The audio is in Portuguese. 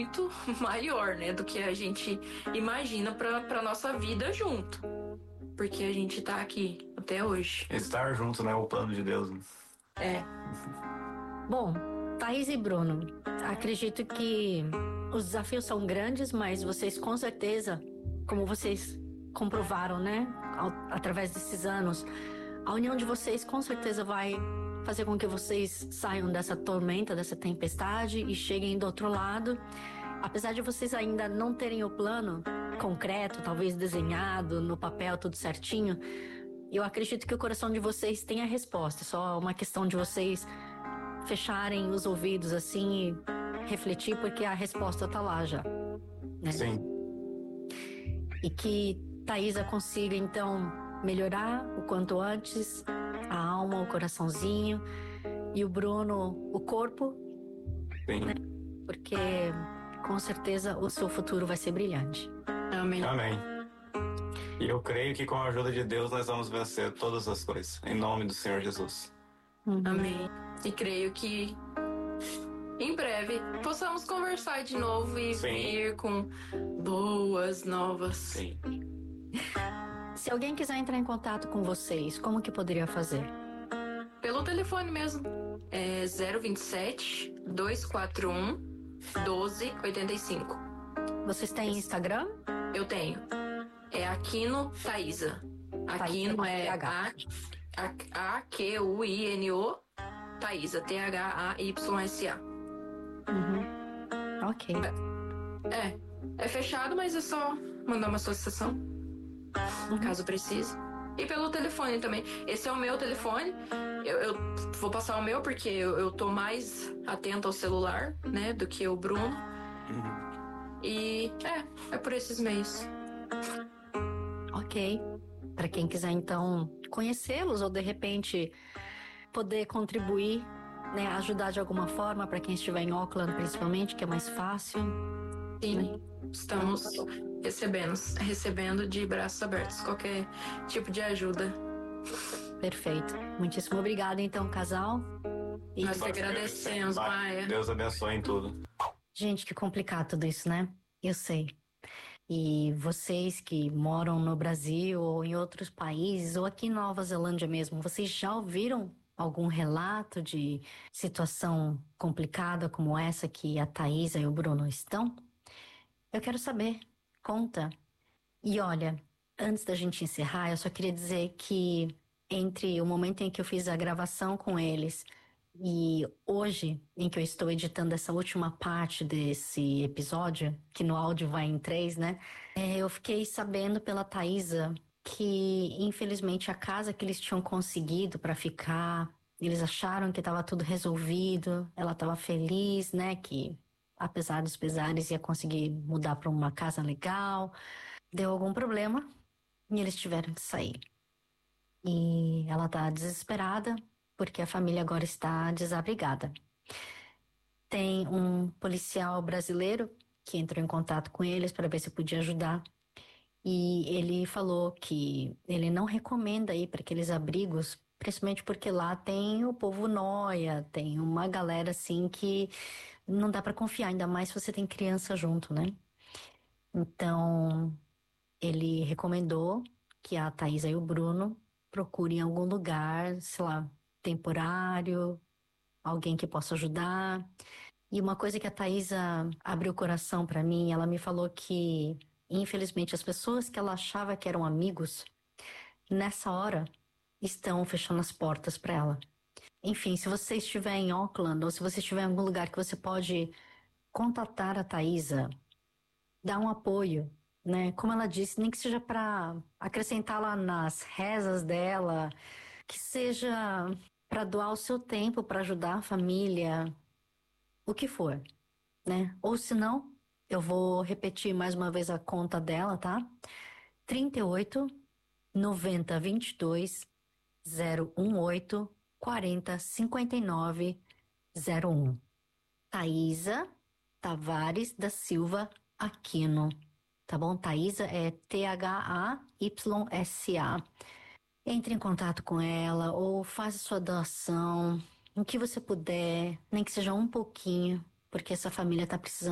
muito maior, né, do que a gente imagina pra nossa vida junto. Porque a gente tá aqui até hoje. Estar junto, né? O plano de Deus. Né? É. Bom, Thaís e Bruno, acredito que os desafios são grandes, mas vocês com certeza, como vocês comprovaram, né, através desses anos, a união de vocês com certeza vai fazer com que vocês saiam dessa tormenta, dessa tempestade e cheguem do outro lado. Apesar de vocês ainda não terem o plano concreto, talvez desenhado no papel, tudo certinho, eu acredito que o coração de vocês tem a resposta. Só uma questão de vocês fecharem os ouvidos assim e refletir, porque a resposta tá lá já, né? Sim. E que Thaisa consiga então melhorar o quanto antes a alma, o coraçãozinho, e o Bruno o corpo, Sim. né? Porque com certeza o seu futuro vai ser brilhante. Amém. Amém. E eu creio que com a ajuda de Deus nós vamos vencer todas as coisas. Em nome do Senhor Jesus. Amém. E creio que em breve possamos conversar de novo e Sim. vir com boas novas. Sim. Se alguém quiser entrar em contato com vocês, como que poderia fazer? Pelo telefone mesmo. É 027 241 1285. Vocês têm Instagram? Eu tenho. É Aquino Thaisa. Aquino é A-Q-U-I-N-O Thaisa. T-H-A-Y-S-A. Ok. É fechado, mas é só mandar uma solicitação, caso precise. E pelo telefone também. Esse é o meu telefone. Eu vou passar o meu porque eu tô mais atenta ao celular, né, do que o Bruno. E é por esses meios. Ok. Para quem quiser então conhecê-los ou de repente poder contribuir, né, ajudar de alguma forma para quem estiver em Auckland principalmente, que é mais fácil. Sim, estamos recebendo de braços abertos qualquer tipo de ajuda. Perfeito. Muitíssimo obrigada então, casal. E Nós que agradecemos, Maia. Deus abençoe em tudo. gente, que complicado tudo isso, né? Eu sei. E vocês que moram no Brasil ou em outros países, ou aqui em Nova Zelândia mesmo, vocês já ouviram algum relato de situação complicada como essa que a Thaisa e o Bruno estão? Eu quero saber. Conta. E olha, antes da gente encerrar, eu só queria dizer que entre o momento em que eu fiz a gravação com eles e hoje, em que eu estou editando essa última parte desse episódio, que no áudio vai em 3, né? Eu fiquei sabendo pela Thaisa que, infelizmente, a casa que eles tinham conseguido para ficar, eles acharam que estava tudo resolvido, ela estava feliz, né? Que, apesar dos pesares, ia conseguir mudar para uma casa legal. Deu algum problema e eles tiveram que sair. E ela tá desesperada porque a família agora está desabrigada. Tem um policial brasileiro que entrou em contato com eles para ver se podia ajudar. E ele falou que ele não recomenda ir para aqueles abrigos, principalmente porque lá tem o povo nóia, tem uma galera assim que não dá para confiar, ainda mais se você tem criança junto, né? Então, ele recomendou que a Thaisa e o Bruno procurem algum lugar, sei lá, temporário, alguém que possa ajudar. E uma coisa que a Thaisa abriu o coração para mim, ela me falou que, infelizmente, as pessoas que ela achava que eram amigos, nessa hora, estão fechando as portas para ela. Enfim, se você estiver em Auckland ou se você estiver em algum lugar que você pode contatar a Thaisa, dar um apoio, né? Como ela disse, nem que seja para acrescentar lá nas rezas dela, que seja para doar o seu tempo para ajudar a família, o que for, né? Ou se não, eu vou repetir mais uma vez a conta dela, tá? 38 90 22 018 40 59 01. Thaisa Tavares da Silva Aquino. Tá bom? Thaisa é T-H-A-Y-S-A. Entre em contato com ela ou faça sua doação, o que você puder, nem que seja um pouquinho, porque essa família tá precisando